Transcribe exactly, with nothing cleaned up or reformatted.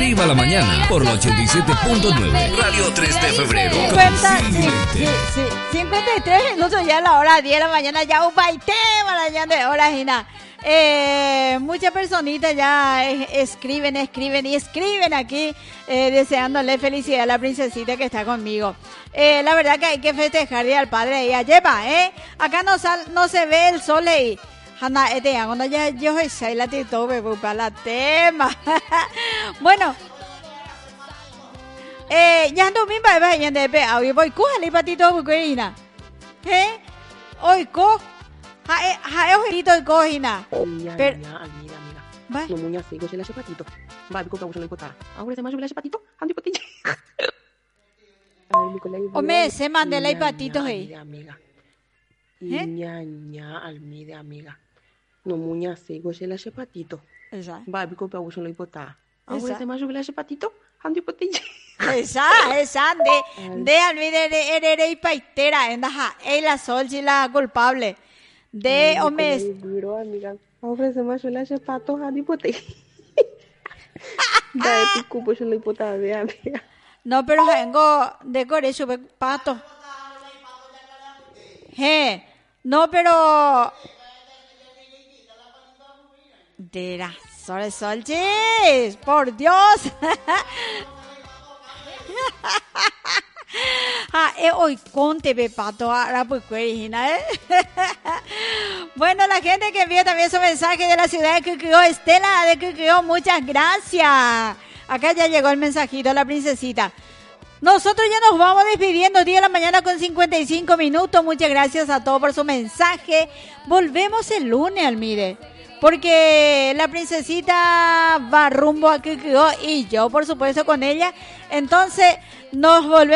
Arriba la mañana por la ochenta y siete punto nueve. Radio tres de febrero. cincuenta, sí, sí, sí, cincuenta y tres minutos ya a la hora diez de la mañana. Ya un baite mañana de horas y nada. Eh, muchas personitas ya eh, escriben, escriben y escriben aquí eh, deseándole felicidad a la princesita que está conmigo. Eh, la verdad que hay que festejar Día al Padre y allá va, ¿eh? Acá no, sal, no se ve el sol ahí. Hanna, este ya, cuando ya yo soy la tito, me para la tema. Bueno, eh, ya no me va a ir de pe, hoy voy coja patito buquerina. ¿Eh? Hoy co Jae, jae ojito y cojina. Pero amiga, amiga. Va. No muña sigo se la patito. Va, bico ka usalo ipota. Ahora se más la patito, andi patito. Ome, se mande la patito ahí. Amiga. Ña ña almide amiga. No muña sigo se la patito. Esa. Va, bico ka usalo ipota. Ahora se más la patito, andi patito. Esa, esa de de almide ere y paitera, endaja, ella sol si la culpable. De homes. Amiga, ofrece más la zapatos a dipote. Da tu cupo yo le pota de amiga. No, pero vengo de core sube pato. He, no, pero de la sol sol chis, por Dios. Ah, eh, hoy conte pato ahora pues cuerina, eh. Bueno, la gente que envía también su mensaje de la ciudad de Cuquío, Estela de Cuquío, muchas gracias. Acá ya llegó el mensajito, la princesita. Nosotros ya nos vamos despidiendo, diez de la mañana con cincuenta y cinco minutos. Muchas gracias a todos por su mensaje. Volvemos el lunes, Almide, porque la princesita va rumbo a Cuquío y yo, por supuesto, con ella. Entonces, nos volvemos.